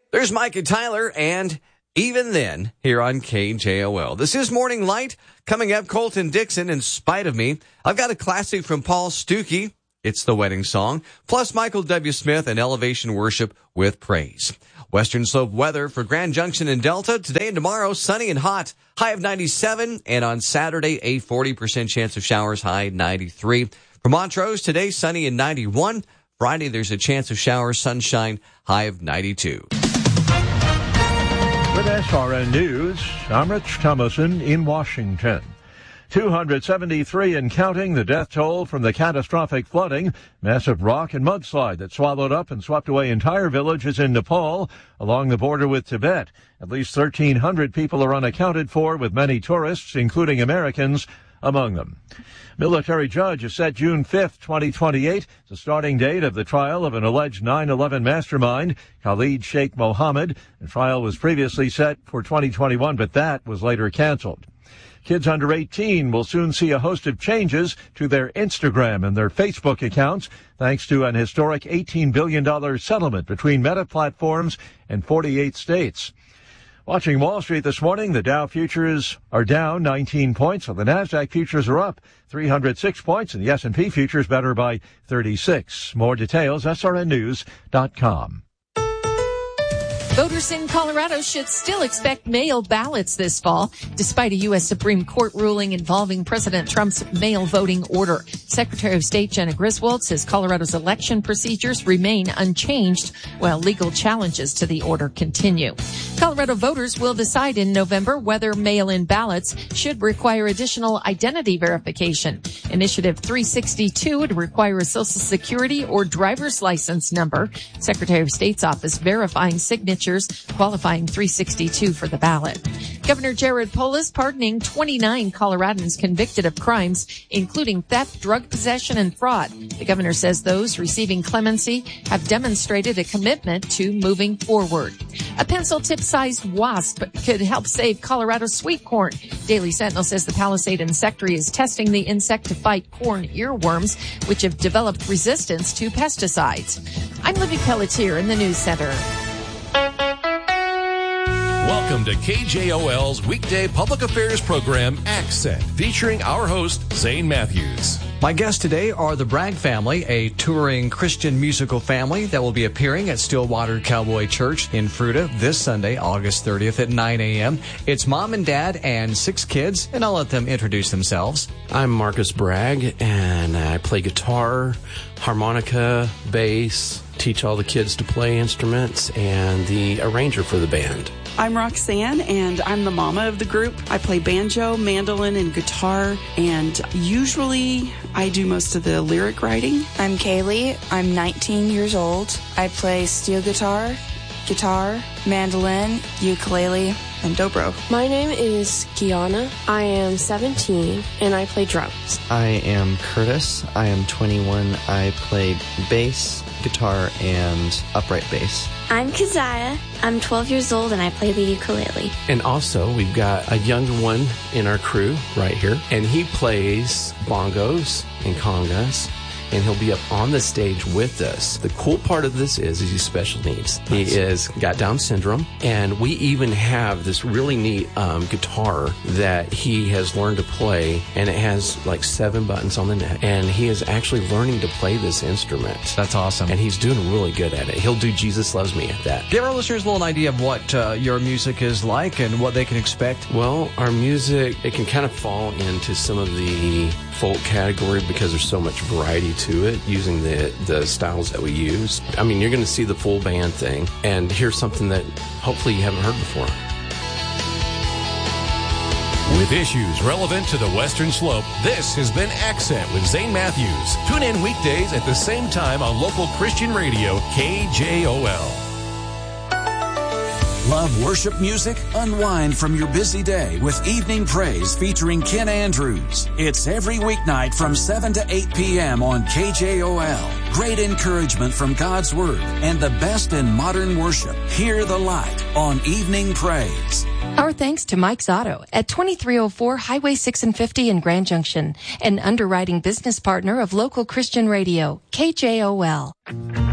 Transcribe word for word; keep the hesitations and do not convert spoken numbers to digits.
There's Mike and Tyler, and Even Then here on K J O L. This is Morning Light. Coming up, Colton Dixon, In Spite of Me. I've got a classic from Paul Stuckey. It's the wedding song. Plus Michael W. Smith and Elevation Worship with Praise. Western Slope weather for Grand Junction and Delta. Today and tomorrow, sunny and hot. High of ninety-seven. And on Saturday, a forty percent chance of showers, high ninety-three. For Montrose, today, sunny and ninety-one. Friday, there's a chance of showers, sunshine, high of ninety-two. With S R N News, I'm Rich Thomason in Washington. two hundred seventy-three and counting, the death toll from the catastrophic flooding. Massive rock and mudslide that swallowed up and swept away entire villages in Nepal along the border with Tibet. At least thirteen hundred people are unaccounted for, with many tourists, including Americans, among them. Military judge has set June fifth, twenty twenty-eight, the starting date of the trial of an alleged nine eleven mastermind, Khalid Sheikh Mohammed. The trial was previously set for twenty twenty-one, but that was later canceled. Kids under eighteen will soon see a host of changes to their Instagram and their Facebook accounts, thanks to an historic eighteen billion dollars settlement between Meta Platforms and forty-eight states. Watching Wall Street this morning, the Dow futures are down nineteen points, while the NASDAQ futures are up three hundred six points, and the S and P futures better by thirty-six. More details, S R N news dot com. Voters in Colorado should still expect mail ballots this fall, despite a U S Supreme Court ruling involving President Trump's mail voting order. Secretary of State Jenna Griswold says Colorado's election procedures remain unchanged while legal challenges to the order continue. Colorado voters will decide in November whether mail-in ballots should require additional identity verification. Initiative three sixty-two would require a Social Security or driver's license number. Secretary of State's office verifying signatures qualifying three sixty-two for the ballot. Governor Jared Polis pardoning twenty-nine Coloradans convicted of crimes, including theft, drug possession, and fraud. The governor says those receiving clemency have demonstrated a commitment to moving forward. A pencil-tip-sized wasp could help save Colorado's sweet corn. Daily Sentinel says the Palisade insectary is testing the insect to fight corn earworms, which have developed resistance to pesticides. I'm Libby Pelletier in the News Center. Welcome to K J O L's weekday public affairs program, Accent, featuring our host, Zane Matthews. My guests today are the Bragg family, a touring Christian musical family that will be appearing at Stillwater Cowboy Church in Fruita this Sunday, August thirtieth at nine a.m. It's mom and dad and six kids, and I'll let them introduce themselves. I'm Marcus Bragg, and I play guitar, harmonica, bass, teach all the kids to play instruments, and the arranger for the band. I'm Roxanne, and I'm the mama of the group. I play banjo, mandolin, and guitar, and usually I do most of the lyric writing. I'm Kaylee. I'm nineteen years old. I play steel guitar, guitar, mandolin, ukulele, and dobro. My name is Kiana. I am seventeen, and I play drums. I am Curtis. I am twenty-one. I play bass, guitar, and upright bass. I'm Keziah. I'm twelve years old, and I play the ukulele. And also, we've got a younger one in our crew right here, and he plays bongos and congas, and he'll be up on the stage with us. The cool part of this is, is he's special needs. He is got Down syndrome, and we even have this really neat um, guitar that he has learned to play, and it has like seven buttons on the neck, and he is actually learning to play this instrument. That's awesome. And he's doing really good at it. He'll do Jesus Loves Me at that. Give our listeners a little idea of what uh, your music is like and what they can expect. Well, our music, it can kind of fall into some of the folk category because there's so much variety to it using the, the styles that we use. I mean, you're going to see the full band thing and hear something that hopefully you haven't heard before. With issues relevant to the Western Slope, this has been Accent with Zane Matthews. Tune in weekdays at the same time on local Christian radio, K J O L. Love worship music? Unwind from your busy day with Evening Praise featuring Ken Andrews. It's every weeknight from seven to eight p.m. on K J O L. Great encouragement from God's Word and the best in modern worship. Hear the light on Evening Praise. Our thanks to Mike's Auto at twenty-three oh four Highway six and fifty in Grand Junction, an underwriting business partner of local Christian radio, K J O L.